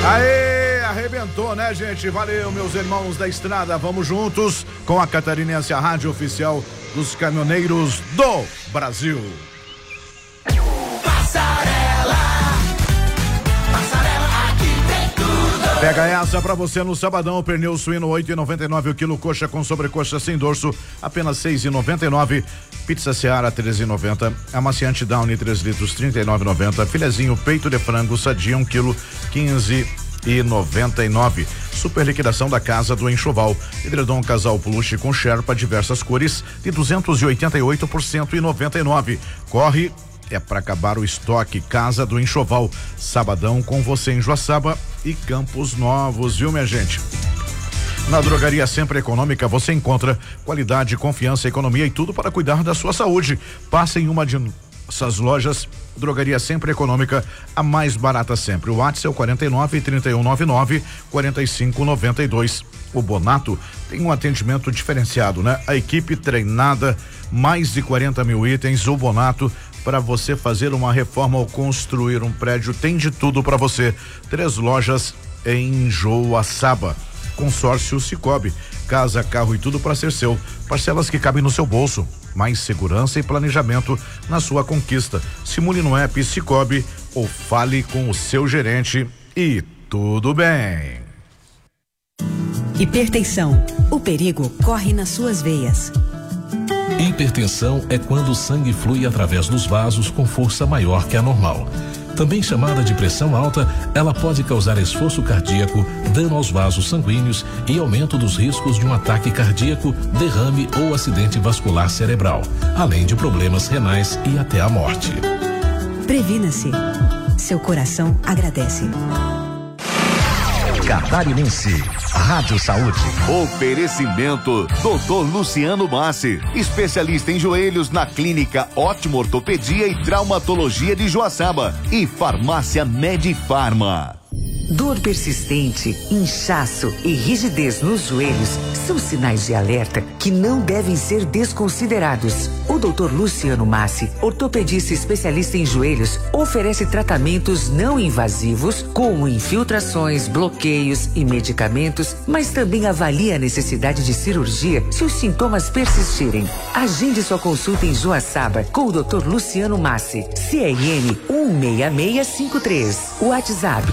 Aê, arrebentou, né, gente? Valeu, meus irmãos da estrada. Vamos juntos com a Catarinense, a rádio oficial dos caminhoneiros do Brasil. Pega essa pra você no sabadão, pernil suíno 8,99 o quilo, coxa com sobrecoxa sem dorso, apenas 6,99, pizza Seara 13,90, amaciante Downy 3 litros 39,90, filezinho peito de frango sadia 1 quilo 15,99. Super liquidação da Casa do Enxoval, edredom casal plush com Sherpa diversas cores de 288 por 199. Corre, é para acabar o estoque. Casa do Enxoval, sabadão com você em Joaçaba e Campos Novos, viu, minha gente? Na Drogaria Sempre Econômica você encontra qualidade, confiança, economia e tudo para cuidar da sua saúde. Passe em uma de essas lojas. Drogaria Sempre Econômica, a mais barata sempre. O WhatsApp é o 49-3199-4592. O Bonato tem um atendimento diferenciado, né? A equipe treinada, mais de 40 mil itens. O Bonato, para você fazer uma reforma ou construir um prédio, tem de tudo para você. 3 lojas em Joaçaba. Consórcio Cicobi, casa, carro e tudo para ser seu. Parcelas que cabem no seu bolso. Mais segurança e planejamento na sua conquista. Simule no app Cicobi ou fale com o seu gerente e tudo bem. Hipertensão. O perigo corre nas suas veias. Hipertensão é quando o sangue flui através dos vasos com força maior que a normal. Também chamada de pressão alta, ela pode causar esforço cardíaco, dano aos vasos sanguíneos e aumento dos riscos de um ataque cardíaco, derrame ou acidente vascular cerebral, além de problemas renais e até a morte. Previna-se. Seu coração agradece. Catarinense, Rádio Saúde. Oferecimento Dr. Luciano Massi, especialista em joelhos na Clínica Ótimo Ortopedia e Traumatologia de Joaçaba e Farmácia Medifarma. Dor persistente, inchaço e rigidez nos joelhos são sinais de alerta que não devem ser desconsiderados. O Dr. Luciano Massi, ortopedista especialista em joelhos, oferece tratamentos não invasivos como infiltrações, bloqueios e medicamentos, mas também avalia a necessidade de cirurgia se os sintomas persistirem. Agende sua consulta em Joaçaba com o Dr. Luciano Massi, CRN 16653, WhatsApp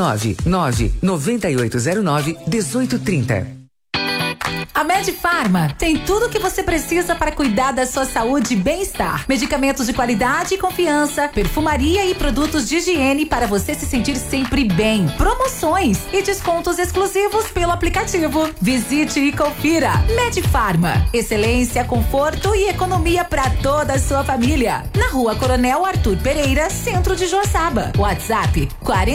499-9809-1830. A Medifarma tem tudo o que você precisa para cuidar da sua saúde e bem-estar. Medicamentos de qualidade e confiança, perfumaria e produtos de higiene para você se sentir sempre bem. Promoções e descontos exclusivos pelo aplicativo. Visite e confira. Medifarma, excelência, conforto e economia para toda a sua família. Na Rua Coronel Arthur Pereira, centro de Joaçaba. WhatsApp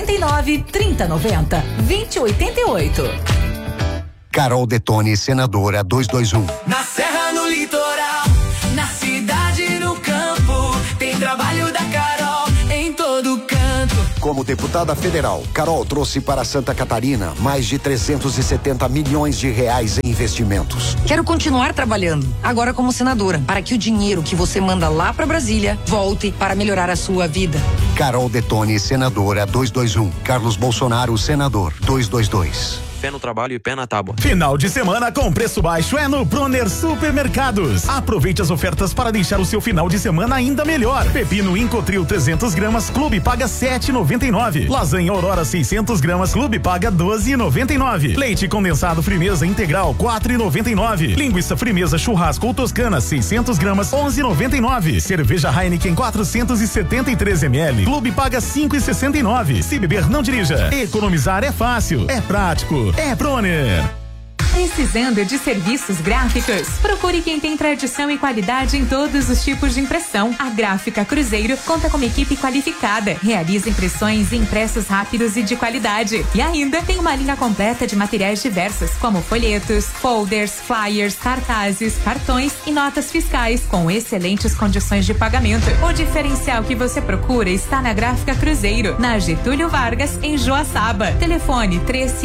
49-3090-2088. Carol Detone, senadora 221. Na serra, no litoral, na cidade, no campo, tem trabalho da Carol em todo canto. Como deputada federal, Carol trouxe para Santa Catarina mais de 370 milhões de reais em investimentos. Quero continuar trabalhando, agora como senadora, para que o dinheiro que você manda lá para Brasília volte para melhorar a sua vida. Carol Detone, senadora 221. Carlos Bolsonaro, senador 222. Fé no trabalho e pé na tábua. Final de semana com preço baixo é no Bronner Supermercados. Aproveite as ofertas para deixar o seu final de semana ainda melhor. Pepino Incotril 300 gramas, Clube paga 7,99. Lasanha Aurora 600 gramas, Clube paga 12,99. Leite condensado Frimeza integral 4,99. Linguiça Frimeza Churrasco ou Toscana 600 gramas 11,99. Cerveja Heineken 473 ml, Clube paga 5,69. Se beber não dirija. Economizar é fácil, é prático. É Bronner. Precisando de serviços gráficos? Procure quem tem tradição e qualidade em todos os tipos de impressão. A Gráfica Cruzeiro conta com uma equipe qualificada, realiza impressões e impressos rápidos e de qualidade. E ainda tem uma linha completa de materiais diversos, como folhetos, folders, flyers, cartazes, cartões e notas fiscais, com excelentes condições de pagamento. O diferencial que você procura está na Gráfica Cruzeiro, na Getúlio Vargas, em Joaçaba. Telefone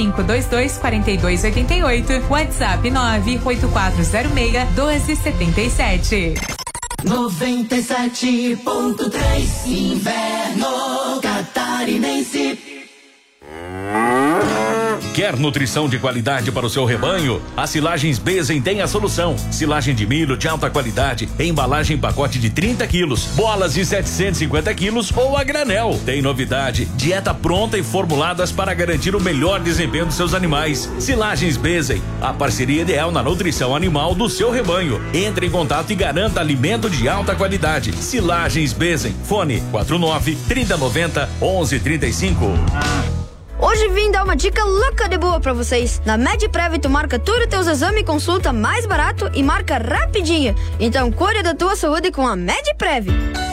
3522-4288. WhatsApp 98406-1277. 97.3 Inverno Catarinense. Quer nutrição de qualidade para o seu rebanho? A Silagens Bezen tem a solução. Silagem de milho de alta qualidade, embalagem pacote de 30 quilos, bolas de 750 quilos ou a granel. Tem novidade, dieta pronta e formuladas para garantir o melhor desempenho dos seus animais. Silagens Bezen, a parceria ideal na nutrição animal do seu rebanho. Entre em contato e garanta alimento de alta qualidade. Silagens Bezen, fone 49-3090-1135. Hoje vim dar uma dica louca de boa pra vocês. Na MedPrev tu marca tudo teus exames e consulta mais barato e marca rapidinho. Então cuide da tua saúde com a MedPrev.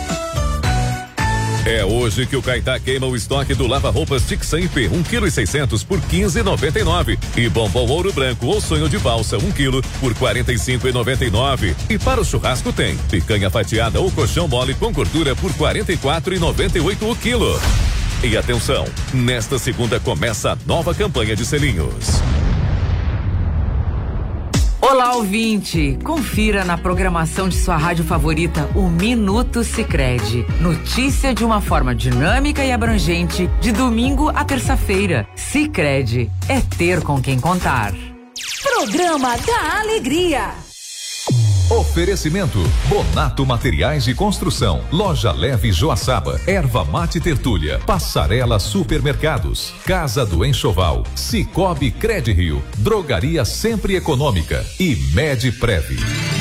É hoje que o Caetá queima o estoque do lava-roupas Tixan IP 1,6 kg por 15,99 e bombom ouro branco ou sonho de valsa 1 kg por 45,99. E para o churrasco tem picanha fatiada ou colchão mole com gordura por 44,98 o quilo. E atenção, nesta segunda começa a nova campanha de selinhos. Olá, ouvinte! Confira na programação de sua rádio favorita o Minuto Sicredi. Notícia de uma forma dinâmica e abrangente, de domingo a terça-feira. Sicredi é ter com quem contar. Programa da Alegria. Oferecimento: Bonato Materiais de Construção, Loja Leve Joaçaba, Erva Mate Tertúlia, Passarela Supermercados, Casa do Enxoval, Cicobi Credirio, Drogaria Sempre Econômica e MedPrev.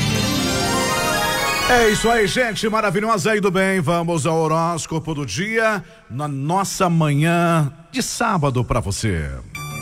É isso aí, gente, maravilhosa aí do bem. Vamos ao horóscopo do dia na nossa manhã de sábado para você.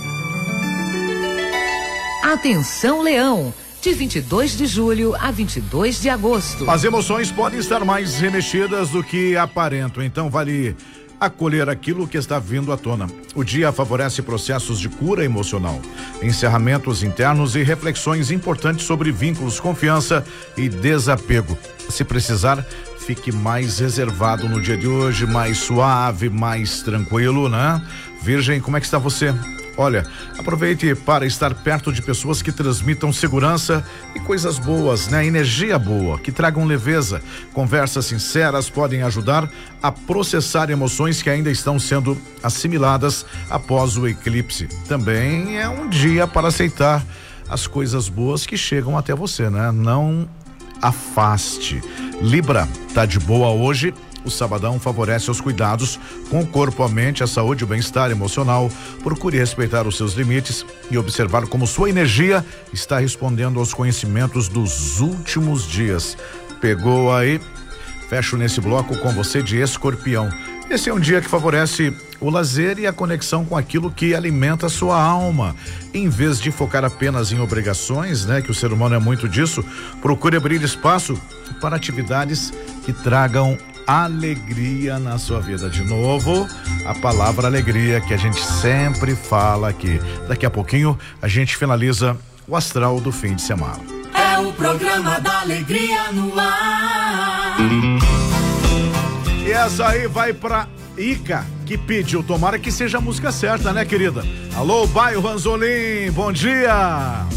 Atenção, Leão! De 22 de julho a 22 de agosto. As emoções podem estar mais remexidas do que aparentam, então vale acolher aquilo que está vindo à tona. O dia favorece processos de cura emocional, encerramentos internos e reflexões importantes sobre vínculos, confiança e desapego. Se precisar, fique mais reservado no dia de hoje, mais suave, mais tranquilo, né? Virgem, como é que está você? Olha, aproveite para estar perto de pessoas que transmitam segurança e coisas boas, né? Energia boa, que tragam leveza. Conversas sinceras podem ajudar a processar emoções que ainda estão sendo assimiladas após o eclipse. Também é um dia para aceitar as coisas boas que chegam até você, né? Não afaste. Libra, tá de boa hoje? O sabadão favorece os cuidados com o corpo, a mente, a saúde e o bem-estar emocional. Procure respeitar os seus limites e observar como sua energia está respondendo aos conhecimentos dos últimos dias. Pegou aí? Fecho nesse bloco com você de Escorpião. Esse é um dia que favorece o lazer e a conexão com aquilo que alimenta a sua alma. Em vez de focar apenas em obrigações, né, que o ser humano é muito disso, procure abrir espaço para atividades que tragam alegria na sua vida. De novo, a palavra alegria que a gente sempre fala aqui. Daqui a pouquinho a gente finaliza o astral do fim de semana. É o programa da alegria no ar. E essa aí vai pra Ica, que pediu. Tomara que seja a música certa, né, querida? Alô, bairro Ranzolim, bom dia!